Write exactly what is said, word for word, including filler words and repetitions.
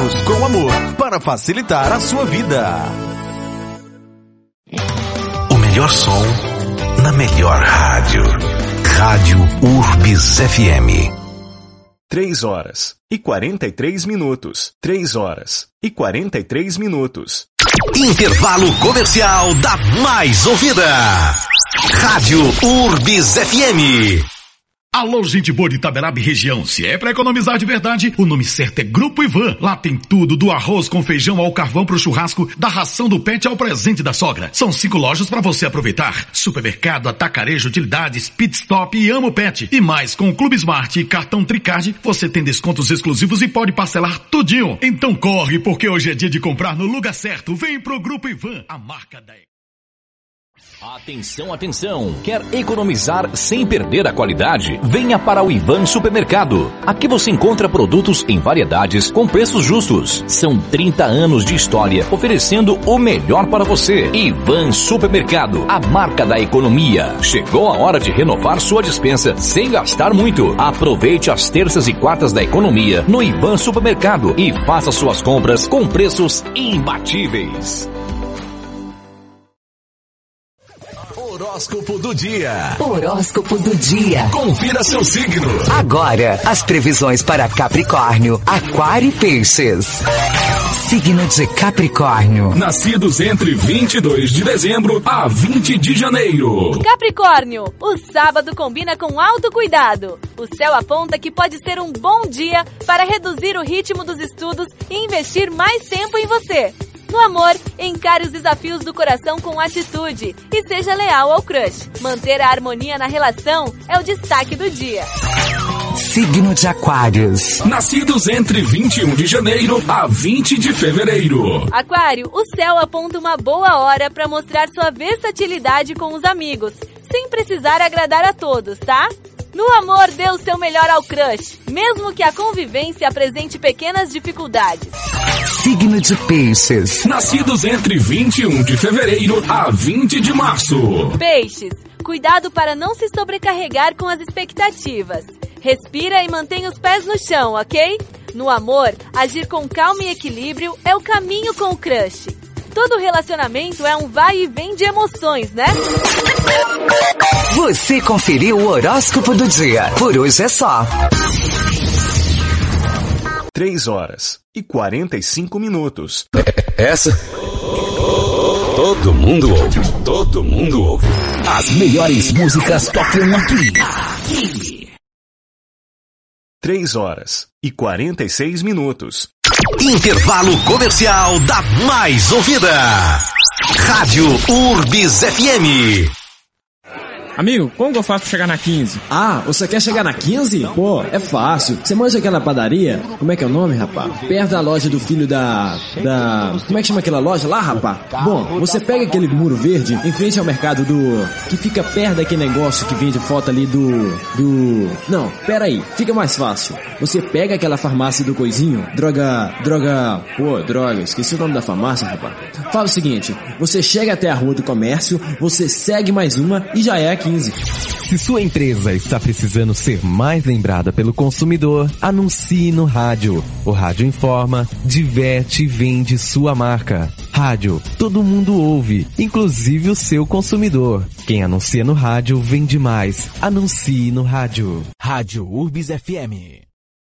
Feitos com amor, para facilitar a sua vida. O melhor som na melhor rádio. Rádio Urbis F M. Três horas e quarenta e três minutos. Três horas e quarenta e três minutos. Intervalo comercial da mais ouvida. Rádio Urbis F M. Alô, gente boa de Itaberaba e região. Se é pra economizar de verdade, o nome certo é Grupo Ivan. Lá tem tudo, do arroz com feijão ao carvão pro churrasco, da ração do pet ao presente da sogra. São cinco lojas pra você aproveitar. Supermercado, atacarejo, utilidades, pit stop e Amo Pet. E mais, com o Clube Smart e cartão Tricard, você tem descontos exclusivos e pode parcelar tudinho. Então corre, porque hoje é dia de comprar no lugar certo. Vem pro Grupo Ivan, a marca da... Atenção, atenção! Quer economizar sem perder a qualidade? Venha para o Ivan Supermercado. Aqui você encontra produtos em variedades com preços justos. São trinta anos de história oferecendo o melhor para você. Ivan Supermercado, a marca da economia. Chegou a hora de renovar sua despensa sem gastar muito. Aproveite as terças e quartas da economia no Ivan Supermercado e faça suas compras com preços imbatíveis. Horóscopo do dia. Horóscopo do dia. Confira seu signo. Agora, as previsões para Capricórnio, Aquário e Peixes. Signo de Capricórnio. Nascidos entre vinte e dois de dezembro a vinte de janeiro. Capricórnio, o sábado combina com autocuidado. O céu aponta que pode ser um bom dia para reduzir o ritmo dos estudos e investir mais tempo em você. No amor, encare os desafios do coração com atitude e seja leal ao crush. Manter a harmonia na relação é o destaque do dia. Signo de Aquários. Nascidos entre vinte e um de janeiro a vinte de fevereiro. Aquário, o céu aponta uma boa hora para mostrar sua versatilidade com os amigos, sem precisar agradar a todos, tá? No amor, dê o seu melhor ao crush, mesmo que a convivência apresente pequenas dificuldades. Signo de Peixes. Nascidos entre vinte e um de fevereiro a vinte de março. Peixes, cuidado para não se sobrecarregar com as expectativas. Respira e mantenha os pés no chão, ok? No amor, agir com calma e equilíbrio é o caminho com o crush. Todo relacionamento é um vai e vem de emoções, né? Você conferiu o horóscopo do dia. Por hoje é só. Três horas e quarenta e cinco minutos. Essa? Todo mundo ouve. Todo mundo ouve. As melhores músicas tocam aqui. Aqui. Três horas e quarenta e seis minutos. Intervalo comercial da mais ouvida. Rádio Urbis F M. Amigo, como que eu faço pra chegar na quinze? Ah, você quer chegar na quinze? Pô, é fácil. Você manja aquela padaria? Como é que é o nome, rapá? Perto da loja do filho da... da... Como é que chama aquela loja lá, rapá? Bom, você pega aquele muro verde em frente ao mercado do... que fica perto daquele negócio que vende foto ali do... do... Não, pera aí. Fica mais fácil. Você pega aquela farmácia do coisinho, droga... droga... Pô, droga, esqueci o nome da farmácia, rapá. Fala o seguinte, você chega até a rua do comércio, você segue mais uma e já é a quinze. Se sua empresa está precisando ser mais lembrada pelo consumidor, anuncie no rádio. O rádio informa, diverte e vende sua marca. Rádio, todo mundo ouve, inclusive o seu consumidor. Quem anuncia no rádio vende mais. Anuncie no rádio. Rádio Urbis F M.